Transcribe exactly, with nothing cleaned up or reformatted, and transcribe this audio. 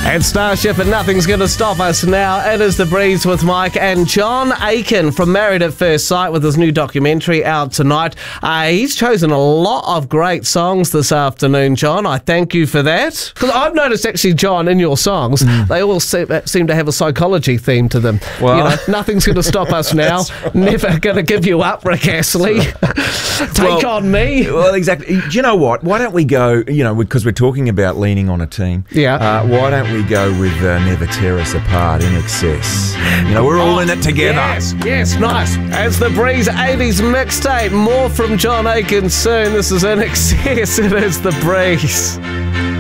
And Starship and Nothing's Gonna Stop Us Now. It is The Breeze with Mike and John Aiken from Married at First Sight with his new documentary out tonight. Uh, he's chosen a lot of great songs this afternoon, John. I thank you for that. Because I've noticed actually, John, in your songs, mm. they all seem, seem to have a psychology theme to them. Well, you know, nothing's going to stop us now. Right. Never going to give you up, Rick Astley. Take well, on me. Well, exactly. Do you know what? Why don't we go, you know, because we're talking about leaning on a team. Yeah. Uh, why don't we go with uh, Never Tear Us Apart, In Excess? You know, we're all in it together. Yes, yes, nice. As The Breeze eighties mixtape. More from John Aiken soon. This is In Excess. It is The Breeze.